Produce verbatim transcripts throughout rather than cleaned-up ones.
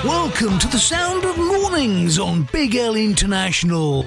Welcome to the sound of mornings on Big L International.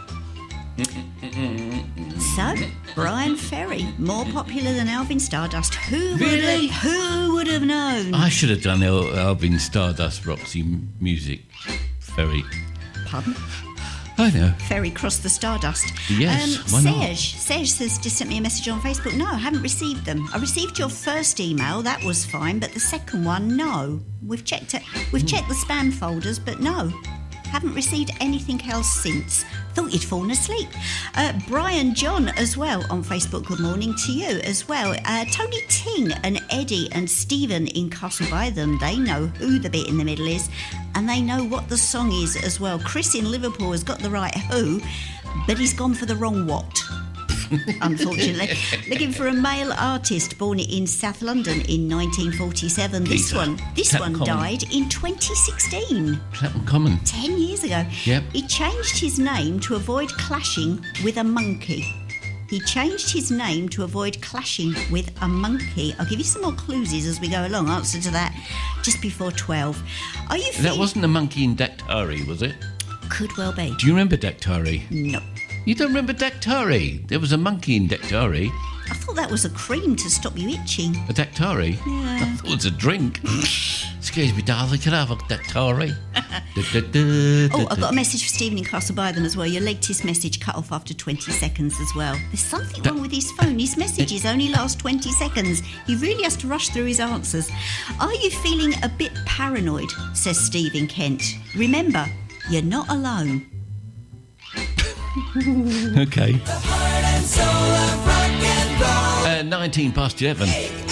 So, Brian Ferry, more popular than Alvin Stardust. Who would Really? have, who would have known? I should have done El- Alvin Stardust Roxy m- music. Ferry. Pardon? I know. Ferry crossed the Stardust. Yes, um, why not? Serge, Serge has just sent me a message on Facebook. No, I haven't received them. I received your first email, that was fine, but the second one, no. We've checked it. We've Hmm. checked the spam folders, but no. Haven't received anything else since. Thought you'd fallen asleep. Uh, Brian John as well on Facebook. Good morning to you as well. Uh, Tony Ting and Eddie and Stephen in Castle by them. They know who the bit in the middle is, and they know what the song is as well. Chris in Liverpool has got the right who, but he's gone for the wrong what. Unfortunately, looking for a male artist born in South London in nineteen forty-seven. This Peter. one, this Clapham one Common. died in twenty sixteen. Clapham Common. Ten years ago. Yep. He changed his name to avoid clashing with a monkey. He changed his name to avoid clashing with a monkey. I'll give you some more clues as we go along. Answer to that just before twelve. Are you? That feeling- wasn't a monkey in Daktari, was it? Could well be. Do you remember Daktari? No. You don't remember Daktari? There was a monkey in Daktari. I thought that was a cream to stop you itching. A Daktari? Yeah. I thought it was a drink. Excuse me, darling, can I have a Daktari? Da, da, da, Oh, da, I've da. got a message for Stephen in Castle by them as well. Your latest message cut off after twenty seconds as well. There's something Da- wrong with his phone. His messages only last twenty seconds. He really has to rush through his answers. Are you feeling a bit paranoid? Says Steve in Kent. Remember, you're not alone. Okay. The heart and soul of rock and roll. Uh, nineteen past eleven.